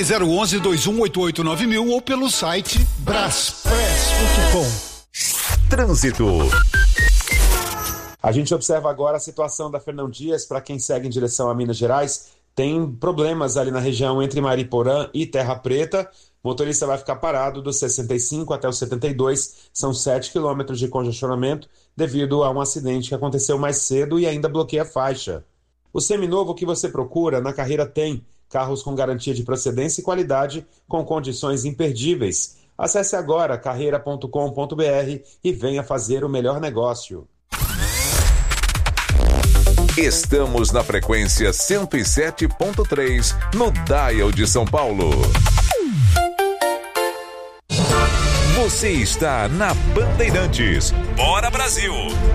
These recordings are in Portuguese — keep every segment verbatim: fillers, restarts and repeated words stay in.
Ligue zero onze, dois um oito oito nove mil ou pelo site braspress ponto com. Trânsito. A gente observa agora a situação da Fernão Dias. Para quem segue em direção a Minas Gerais, tem problemas ali na região entre Mariporã e Terra Preta. O motorista vai ficar parado do sessenta e cinco até o setenta e dois, são sete quilômetros de congestionamento devido a um acidente que aconteceu mais cedo e ainda bloqueia a faixa. O seminovo que você procura na Carreira tem carros com garantia de procedência e qualidade com condições imperdíveis. Acesse agora carreira ponto com ponto br e venha fazer o melhor negócio. Estamos na frequência cento e sete ponto três no Dial de São Paulo. Você está na Bandeirantes. Bora Brasil!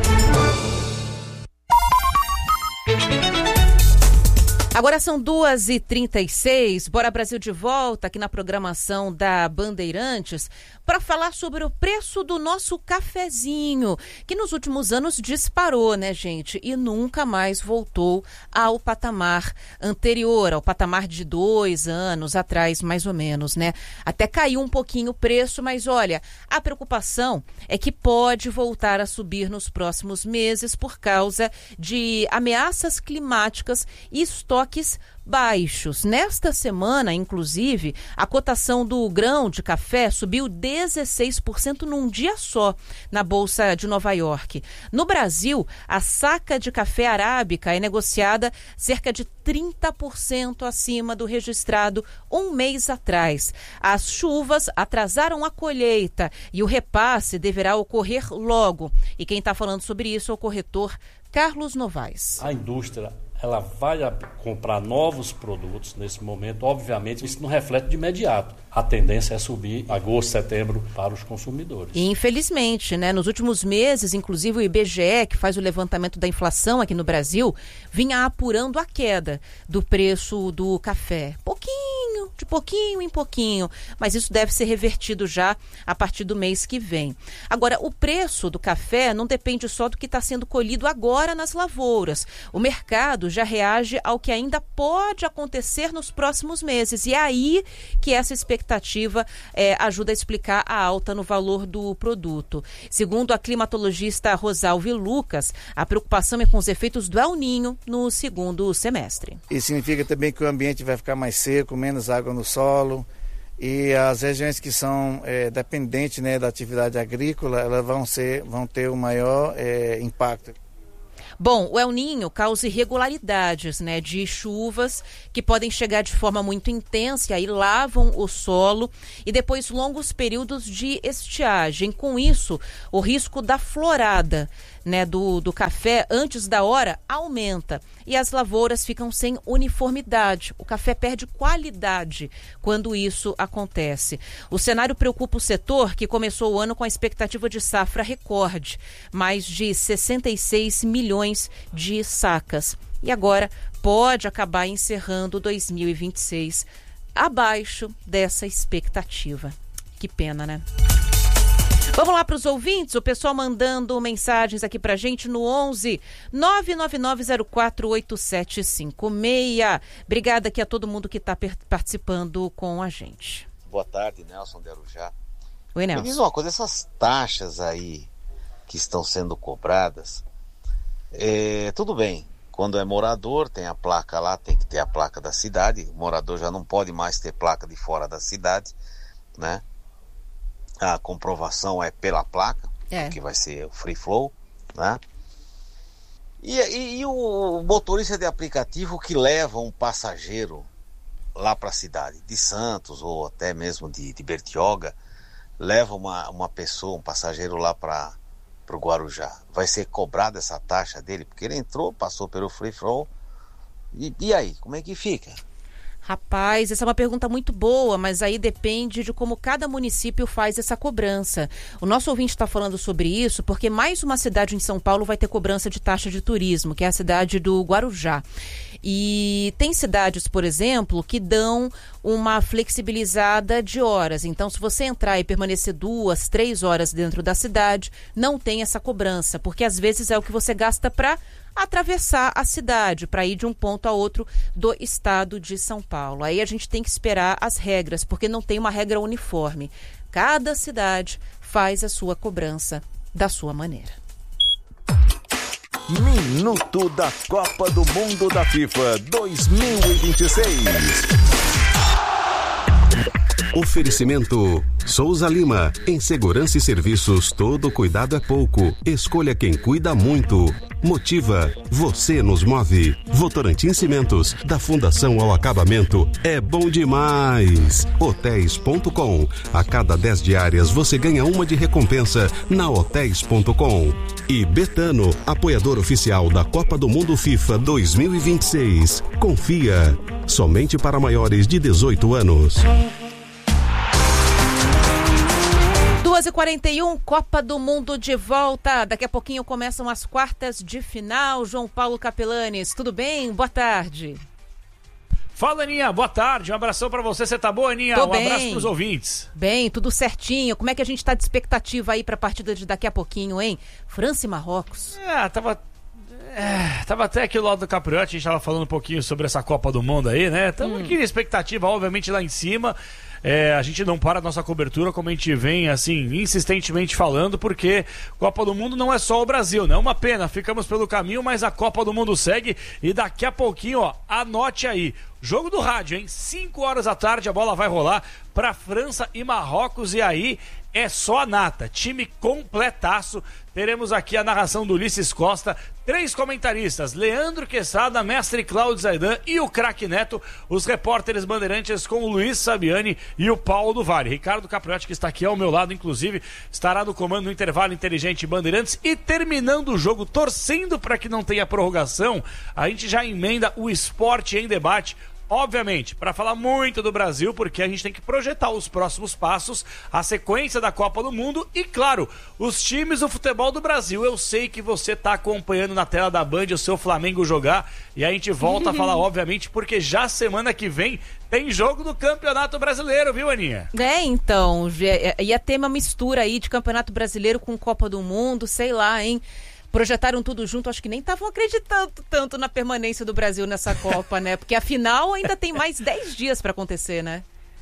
Agora são duas e trinta e seis, Bora Brasil de volta aqui na programação da Bandeirantes para falar sobre o preço do nosso cafezinho, que nos últimos anos disparou, né, gente? E nunca mais voltou ao patamar anterior, ao patamar de dois anos atrás, mais ou menos, né? Até caiu um pouquinho o preço, mas olha, a preocupação é que pode voltar a subir nos próximos meses por causa de ameaças climáticas e estoques baixos. Nesta semana, inclusive, a cotação do grão de café subiu dezesseis por cento num dia só na Bolsa de Nova York. No Brasil, a saca de café arábica é negociada cerca de trinta por cento acima do registrado um mês atrás. As chuvas atrasaram a colheita e o repasse deverá ocorrer logo. E quem está falando sobre isso é o corretor Carlos Novaes. A indústria ela vai comprar novos produtos nesse momento. Obviamente, isso não reflete de imediato. A tendência é subir agosto, setembro para os consumidores. E infelizmente, né, nos últimos meses, inclusive o I B G E, que faz o levantamento da inflação aqui no Brasil, vinha apurando a queda do preço do café. Pouquinho, de pouquinho em pouquinho, mas isso deve ser revertido já a partir do mês que vem. Agora, o preço do café não depende só do que está sendo colhido agora nas lavouras. O mercado já reage ao que ainda pode acontecer nos próximos meses. E é aí que essa expectativa é, ajuda a explicar a alta no valor do produto. Segundo a climatologista Rosalvi Lucas, a preocupação é com os efeitos do El Niño no segundo semestre. Isso significa também que o ambiente vai ficar mais seco, menos água no solo. E as regiões que são é, dependentes, né, da atividade agrícola, elas vão, ser, vão ter o maior é, impacto. Bom, o El Niño causa irregularidades, né, de chuvas que podem chegar de forma muito intensa e aí lavam o solo e depois longos períodos de estiagem. Com isso, o risco da florada, né, do, do café antes da hora aumenta e as lavouras ficam sem uniformidade. O café perde qualidade quando isso acontece. O cenário preocupa o setor, que começou o ano com a expectativa de safra recorde, mais de sessenta e seis milhões de sacas. E agora pode acabar encerrando dois mil e vinte e seis abaixo dessa expectativa. Que pena, né? Vamos lá para os ouvintes, o pessoal mandando mensagens aqui para a gente no onze nove nove nove zero quatro oito sete cinco seis. Obrigada aqui a todo mundo que está participando com a gente. Boa tarde, Nelson de Arujá. Oi, Nelson. Me diz uma coisa, essas taxas aí que estão sendo cobradas, é, tudo bem, quando é morador tem a placa lá, tem que ter a placa da cidade, o morador já não pode mais ter placa de fora da cidade, né? A comprovação é pela placa, é. que vai ser o free flow, né? E, e, e o motorista de aplicativo que leva um passageiro lá para a cidade, de Santos ou até mesmo de, de Bertioga, leva uma, uma pessoa, um passageiro lá para o Guarujá. Vai ser cobrada essa taxa dele, porque ele entrou, passou pelo free flow, e, e aí, como é que fica? Rapaz, essa é uma pergunta muito boa, mas aí depende de como cada município faz essa cobrança. O nosso ouvinte está falando sobre isso porque mais uma cidade em São Paulo vai ter cobrança de taxa de turismo, que é a cidade do Guarujá. E tem cidades, por exemplo, que dão uma flexibilizada de horas. Então, se você entrar e permanecer duas, três horas dentro da cidade, não tem essa cobrança, porque às vezes é o que você gasta para atravessar a cidade para ir de um ponto a outro do estado de São Paulo. Aí a gente tem que esperar as regras, porque não tem uma regra uniforme. Cada cidade faz a sua cobrança da sua maneira. Minuto da Copa do Mundo da FIFA dois mil e vinte e seis. Oferecimento Souza Lima. Em segurança e serviços, todo cuidado é pouco. Escolha quem cuida muito. Motiva. Você nos move. Votorantim Cimentos, da fundação ao acabamento, é bom demais. Hotéis ponto com. A cada dez diárias você ganha uma de recompensa na hotéis ponto com. E Betano, apoiador oficial da Copa do Mundo FIFA dois mil e vinte e seis. Confia. Somente para maiores de dezoito anos. duas e quarenta e um, Copa do Mundo de volta. Daqui a pouquinho começam as quartas de final. João Paulo Capelanes, tudo bem? Boa tarde. Fala, Aninha, boa tarde. Um abração pra você. Você tá boa, Aninha? Tô um bem. Abraço pros ouvintes. Bem, tudo certinho. Como é que a gente tá de expectativa aí pra partida de daqui a pouquinho, hein? França e Marrocos. É, tava... É, tava até aqui do lado do Capriotti, a gente tava falando um pouquinho sobre essa Copa do Mundo aí, né? Estamos hum. aqui na expectativa, obviamente, lá em cima. É, a gente não para a nossa cobertura, como a gente vem, assim, insistentemente falando, porque Copa do Mundo não é só o Brasil, né? Uma pena, ficamos pelo caminho, mas a Copa do Mundo segue e daqui a pouquinho, ó, anote aí. Jogo do rádio, hein? cinco horas da tarde a bola vai rolar para França e Marrocos e aí é só a nata. Time completaço. Teremos aqui a narração do Ulisses Costa, três comentaristas, Leandro Quesada, mestre Cláudio Zaidan e o craque Neto, os repórteres bandeirantes com o Luiz Sabiani e o Paulo do Vale. Ricardo Capriotti, que está aqui ao meu lado, inclusive, estará no comando do intervalo inteligente Bandeirantes e terminando o jogo, torcendo para que não tenha prorrogação, a gente já emenda o Esporte em Debate. Obviamente, para falar muito do Brasil, porque a gente tem que projetar os próximos passos, a sequência da Copa do Mundo e, claro, os times do futebol do Brasil. Eu sei que você está acompanhando na tela da Band o seu Flamengo jogar e a gente volta a falar, obviamente, porque já semana que vem tem jogo do Campeonato Brasileiro, viu, Aninha? É, então, ia ter uma mistura aí de Campeonato Brasileiro com Copa do Mundo, sei lá, hein? Projetaram tudo junto, acho que nem estavam acreditando tanto na permanência do Brasil nessa Copa, né? Porque a final ainda tem mais dez dias para acontecer, né?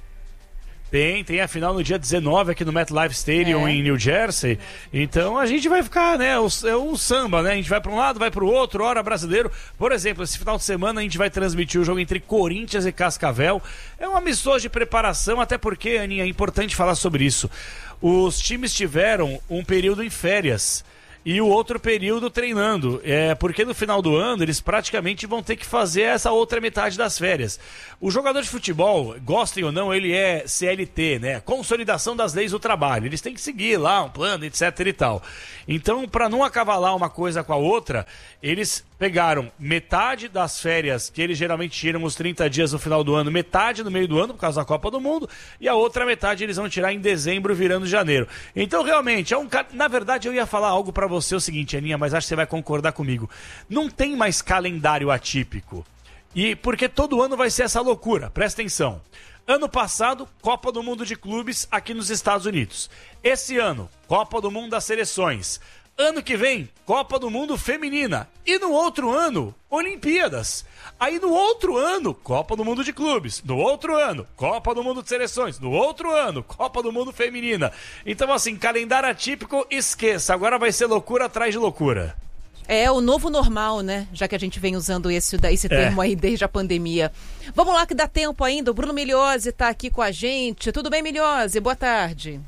Tem, tem a final no dia dezenove aqui no MetLife Stadium, é. em New Jersey. Então a gente vai ficar, né? É um samba, né? A gente vai para um lado, vai para o outro, hora brasileiro. Por exemplo, esse final de semana a gente vai transmitir o jogo entre Corinthians e Cascavel. É uma missão de preparação, até porque, Aninha, é importante falar sobre isso. Os times tiveram um período em férias e o outro período treinando, é, porque no final do ano eles praticamente vão ter que fazer essa outra metade das férias. O jogador de futebol, gostem ou não, ele é C L T, né? Consolidação das leis do trabalho. Eles têm que seguir lá um plano, etc e tal. Então, para não acavalar uma coisa com a outra, eles pegaram metade das férias, que eles geralmente tiram os trinta dias no final do ano, metade no meio do ano, por causa da Copa do Mundo, e a outra metade eles vão tirar em dezembro, virando janeiro. Então, realmente, é um ca... na verdade, eu ia falar algo para você o seguinte, Aninha, mas acho que você vai concordar comigo. Não tem mais calendário atípico. E porque todo ano vai ser essa loucura, presta atenção. Ano passado, Copa do Mundo de Clubes aqui nos Estados Unidos. Esse ano, Copa do Mundo das Seleções. Ano que vem, Copa do Mundo Feminina. E no outro ano, Olimpíadas. Aí no outro ano, Copa do Mundo de Clubes. No outro ano, Copa do Mundo de Seleções. No outro ano, Copa do Mundo Feminina. Então, assim, calendário atípico, esqueça. Agora vai ser loucura atrás de loucura. É o novo normal, né? Já que a gente vem usando esse, esse termo é. aí desde a pandemia. Vamos lá que dá tempo ainda. O Bruno Migliozzi está aqui com a gente. Tudo bem, Migliozzi? Boa tarde.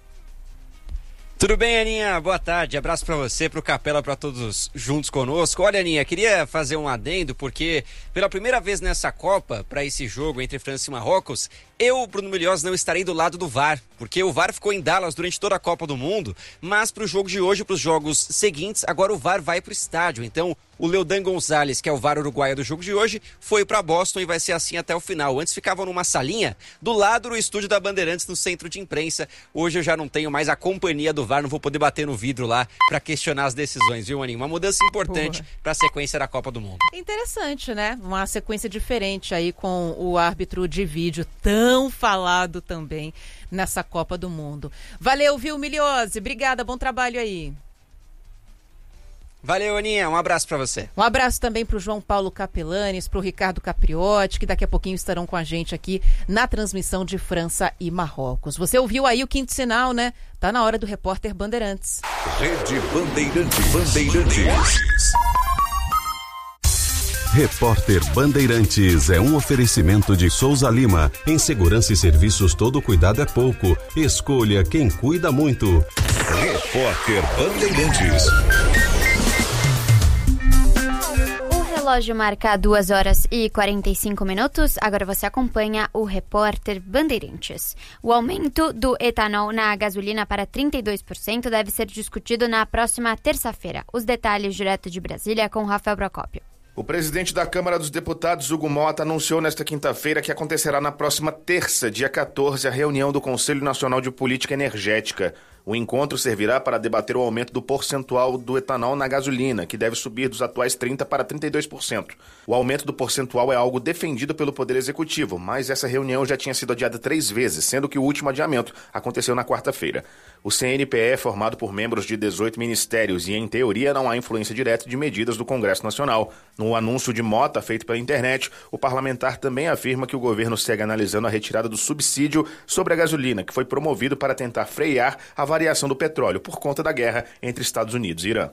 Tudo bem, Aninha? Boa tarde. Abraço para você, para o Capela, para todos juntos conosco. Olha, Aninha, queria fazer um adendo, porque pela primeira vez nessa Copa, para esse jogo entre França e Marrocos, eu, Bruno Migliozzi, não estarei do lado do V A R, porque o V A R ficou em Dallas durante toda a Copa do Mundo, mas para o jogo de hoje, para os jogos seguintes, agora o V A R vai para o estádio. Então, o Leodan Gonzalez, que é o V A R uruguaio do jogo de hoje, foi para Boston e vai ser assim até o final. Antes ficavam numa salinha do lado do estúdio da Bandeirantes, no centro de imprensa. Hoje eu já não tenho mais a companhia do V A R, não vou poder bater no vidro lá para questionar as decisões, viu, Aninha? Uma mudança importante para a sequência da Copa do Mundo. Interessante, né? Uma sequência diferente aí com o árbitro de vídeo, tão falado também nessa Copa do Mundo. Valeu, viu, Migliozzi? Obrigada, bom trabalho aí. Valeu, Aninha. Um abraço para você. Um abraço também para o João Paulo Capelanes, para o Ricardo Capriotti, que daqui a pouquinho estarão com a gente aqui na transmissão de França e Marrocos. Você ouviu aí o quinto sinal, né? Tá na hora do Repórter Bandeirantes. Rede Bandeirantes. Bandeirantes. Repórter Bandeirantes é um oferecimento de Souza Lima. Em segurança e serviços, todo cuidado é pouco. Escolha quem cuida muito. Repórter Bandeirantes. O relógio marca duas horas e quarenta e cinco minutos. Agora você acompanha o Repórter Bandeirantes. O aumento do etanol na gasolina para trinta e dois por cento deve ser discutido na próxima terça-feira. Os detalhes direto de Brasília com Rafael Procópio. O presidente da Câmara dos Deputados, Hugo Mota, anunciou nesta quinta-feira que acontecerá na próxima terça, dia quatorze, a reunião do Conselho Nacional de Política Energética. O encontro servirá para debater o aumento do percentual do etanol na gasolina, que deve subir dos atuais trinta por cento para trinta e dois por cento. O aumento do percentual é algo defendido pelo Poder Executivo, mas essa reunião já tinha sido adiada três vezes, sendo que o último adiamento aconteceu na quarta-feira. O C N P E é formado por membros de dezoito ministérios e, em teoria, não há influência direta de medidas do Congresso Nacional. No anúncio de Mota, feito pela internet, o parlamentar também afirma que o governo segue analisando a retirada do subsídio sobre a gasolina, que foi promovido para tentar frear a variação do petróleo por conta da guerra entre Estados Unidos e Irã.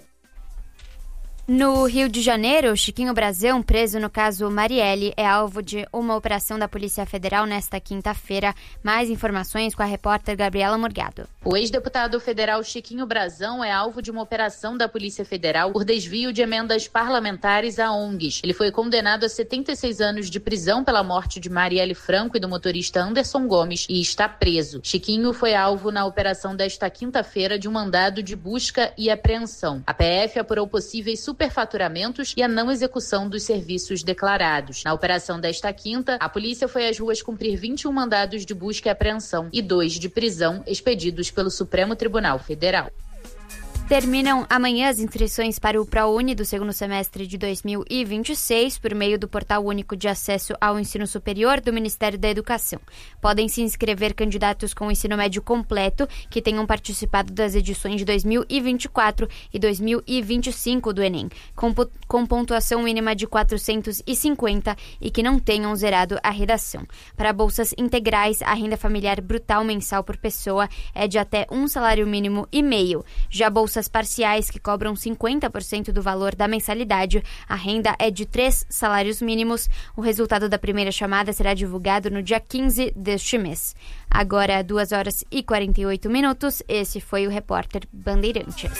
No Rio de Janeiro, Chiquinho Brazão, preso no caso Marielle, é alvo de uma operação da Polícia Federal nesta quinta-feira. Mais informações com a repórter Gabriela Morgado. O ex-deputado federal Chiquinho Brazão é alvo de uma operação da Polícia Federal por desvio de emendas parlamentares a O N Gs. Ele foi condenado a setenta e seis anos de prisão pela morte de Marielle Franco e do motorista Anderson Gomes e está preso. Chiquinho foi alvo na operação desta quinta-feira de um mandado de busca e apreensão. A P F apurou possíveis superfaturamentos e a não execução dos serviços declarados. Na operação desta quinta, a polícia foi às ruas cumprir vinte e um mandados de busca e apreensão e dois de prisão expedidos pelo Supremo Tribunal Federal. Terminam amanhã as inscrições para o ProUni do segundo semestre de dois mil e vinte e seis por meio do Portal Único de Acesso ao Ensino Superior do Ministério da Educação. Podem se inscrever candidatos com ensino médio completo que tenham participado das edições de dois mil e vinte e quatro e dois mil e vinte e cinco do Enem, com, com pontuação mínima de quatrocentos e cinquenta e que não tenham zerado a redação. Para bolsas integrais, a renda familiar brutal mensal por pessoa é de até um salário mínimo e meio. Já bolsas parciais que cobram cinquenta por cento do valor da mensalidade, a renda é de três salários mínimos. O resultado da primeira chamada será divulgado no dia quinze deste mês. Agora, duas horas e quarenta e oito minutos. Esse foi o Repórter Bandeirantes.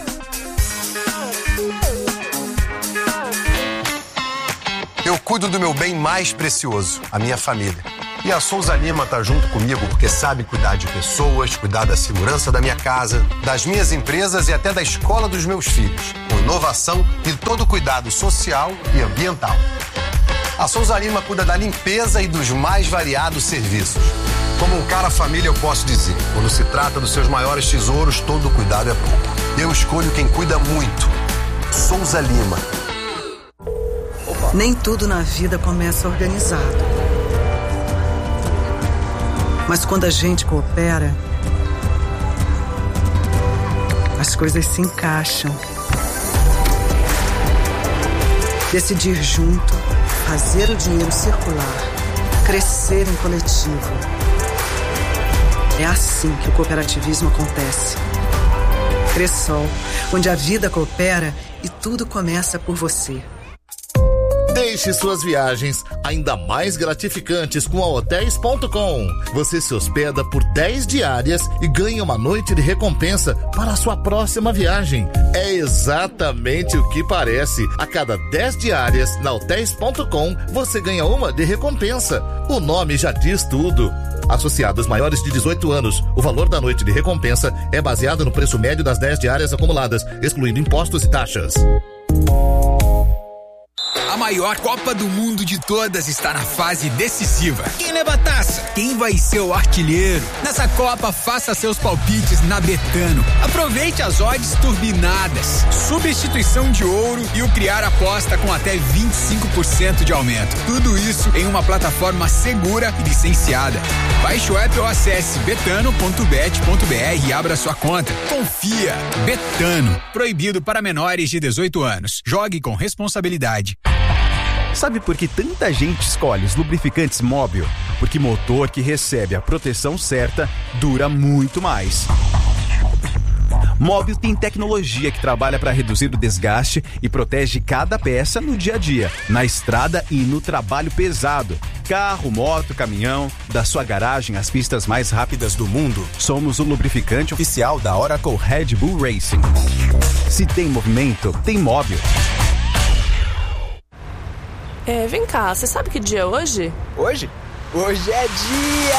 Eu cuido do meu bem mais precioso, a minha família. E a Souza Lima tá junto comigo porque sabe cuidar de pessoas, cuidar da segurança da minha casa, das minhas empresas e até da escola dos meus filhos, com inovação e todo cuidado social e ambiental. A Souza Lima cuida da limpeza e dos mais variados serviços. Como um cara família, eu posso dizer, quando se trata dos seus maiores tesouros, todo cuidado é pouco. Eu escolho quem cuida muito. Souza Lima. Nem tudo na vida começa organizado. Mas quando a gente coopera, as coisas se encaixam. Decidir junto, fazer o dinheiro circular, crescer em coletivo. É assim que o cooperativismo acontece. Cressol, onde a vida coopera e tudo começa por você. Deixe suas viagens ainda mais gratificantes com a hotéis ponto com. Você se hospeda por dez diárias e ganha uma noite de recompensa para a sua próxima viagem. É exatamente o que parece. A cada dez diárias na hotéis ponto com, você ganha uma de recompensa. O nome já diz tudo. Associados maiores de dezoito anos, o valor da noite de recompensa é baseado no preço médio das dez diárias acumuladas, excluindo impostos e taxas. A maior Copa do Mundo de todas está na fase decisiva. Quem leva a taça? Quem vai ser o artilheiro? Nessa Copa, faça seus palpites na Betano. Aproveite as odds turbinadas, substituição de ouro e o criar aposta com até vinte e cinco por cento de aumento. Tudo isso em uma plataforma segura e licenciada. Baixe o app ou acesse betano ponto bet ponto br e abra sua conta. Confia. Betano. Proibido para menores de dezoito anos. Jogue com responsabilidade. Sabe por que tanta gente escolhe os lubrificantes Móbil? Porque motor que recebe a proteção certa dura muito mais. Móbil tem tecnologia que trabalha para reduzir o desgaste e protege cada peça no dia a dia, na estrada e no trabalho pesado. Carro, moto, caminhão, da sua garagem às pistas mais rápidas do mundo. Somos o lubrificante oficial da Oracle Red Bull Racing. Se tem movimento, tem Móbil. É, vem cá, você sabe que dia é hoje? Hoje? Hoje é dia